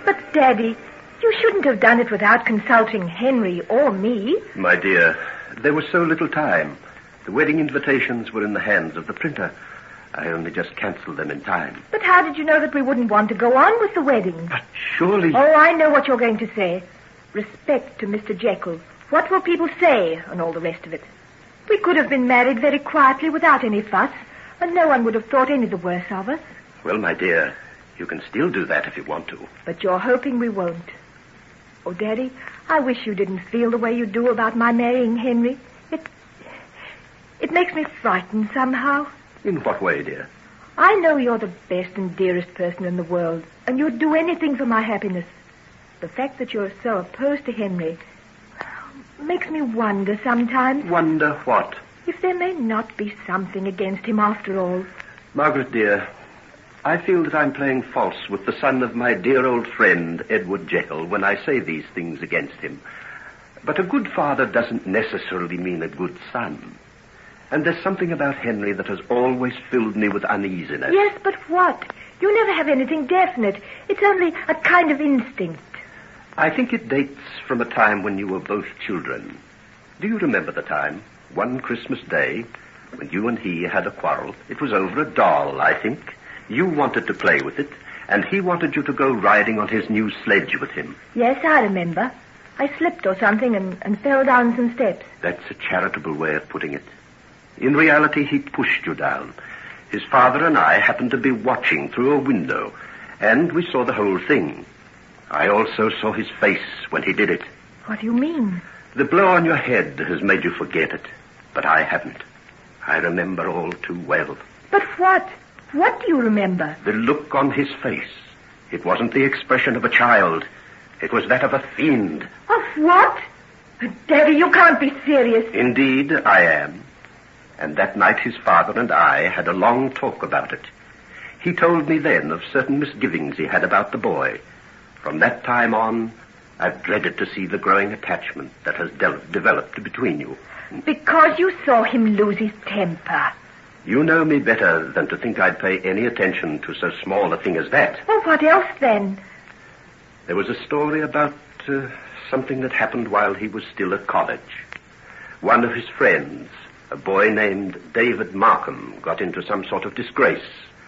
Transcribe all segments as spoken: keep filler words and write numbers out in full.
But, Daddy, you shouldn't have done it without consulting Henry or me. My dear, there was so little time. The wedding invitations were in the hands of the printer. I only just cancelled them in time. But how did you know that we wouldn't want to go on with the wedding? But surely... Oh, I know what you're going to say. Respect to Mister Jekyll. What will people say, and all the rest of it? We could have been married very quietly without any fuss, and no one would have thought any the worse of us. Well, my dear, you can still do that if you want to. But you're hoping we won't. Oh, Daddy, I wish you didn't feel the way you do about my marrying Henry. It... It makes me frightened somehow. In what way, dear? I know you're the best and dearest person in the world, and you'd do anything for my happiness. The fact that you're so opposed to Henry makes me wonder sometimes. Wonder what? If there may not be something against him after all. Margaret, dear, I feel that I'm playing false with the son of my dear old friend, Edward Jekyll, when I say these things against him. But a good father doesn't necessarily mean a good son. And there's something about Henry that has always filled me with uneasiness. Yes, but what? You never have anything definite. It's only a kind of instinct. I think it dates from a time when you were both children. Do you remember the time? One Christmas day, when you and he had a quarrel. It was over a doll, I think. You wanted to play with it, and he wanted you to go riding on his new sledge with him. Yes, I remember. I slipped or something and, and fell down some steps. That's a charitable way of putting it. In reality, he pushed you down. His father and I happened to be watching through a window, and we saw the whole thing. I also saw his face when he did it. What do you mean? The blow on your head has made you forget it, but I haven't. I remember all too well. But what? What do you remember? The look on his face. It wasn't the expression of a child. It was that of a fiend. Of what? Daddy, you can't be serious. Indeed, I am. And that night his father and I had a long talk about it. He told me then of certain misgivings he had about the boy. From that time on, I've dreaded to see the growing attachment that has de- developed between you. Because you saw him lose his temper. You know me better than to think I'd pay any attention to so small a thing as that. Well, what else then? There was a story about uh, something that happened while he was still at college. One of his friends, a boy named David Markham, got into some sort of disgrace.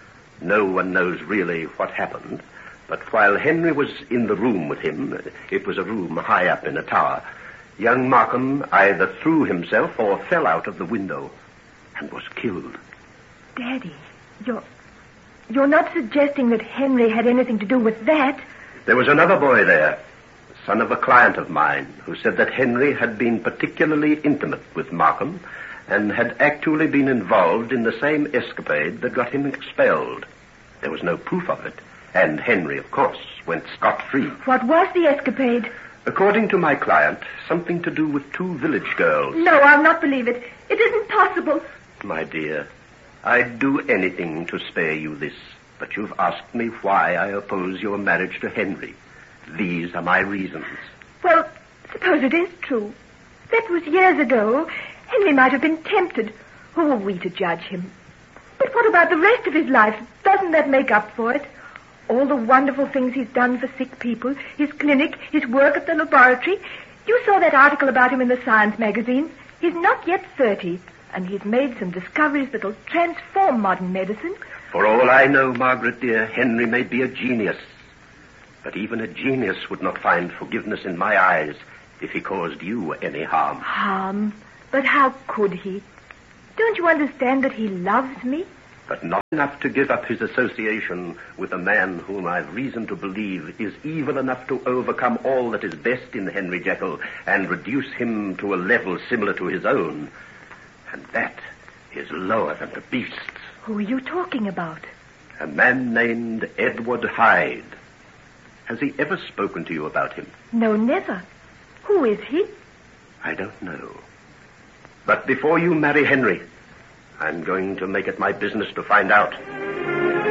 No one knows really what happened, but while Henry was in the room with him, it was a room high up in a tower, young Markham either threw himself or fell out of the window and was killed. Daddy, you're... You're not suggesting that Henry had anything to do with that? There was another boy there, son of a client of mine, who said that Henry had been particularly intimate with Markham and had actually been involved in the same escapade that got him expelled. There was no proof of it, and Henry, of course, went scot-free. What was the escapade? According to my client, something to do with two village girls. No, I'll not believe it. It isn't possible. My dear, I'd do anything to spare you this, but you've asked me why I oppose your marriage to Henry. These are my reasons. Well, suppose it is true. That was years ago. Henry might have been tempted. Who are we to judge him? But what about the rest of his life? Doesn't that make up for it? All the wonderful things he's done for sick people, his clinic, his work at the laboratory. You saw that article about him in the science magazine. He's not yet thirty, and he's made some discoveries that'll transform modern medicine. For all I know, Margaret, dear, Henry may be a genius. But even a genius would not find forgiveness in my eyes if he caused you any harm. Harm? But how could he? Don't you understand that he loves me? But not enough to give up his association with a man whom I've reason to believe is evil enough to overcome all that is best in Henry Jekyll and reduce him to a level similar to his own. And that is lower than the beasts. Who are you talking about? A man named Edward Hyde. Has he ever spoken to you about him? No, never. Who is he? I don't know. But before you marry Henry, I'm going to make it my business to find out.